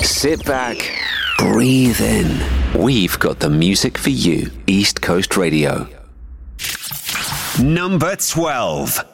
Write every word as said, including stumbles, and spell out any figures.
Sit back, breathe in. We've got the music for you. East Coast Radio. Number twelve.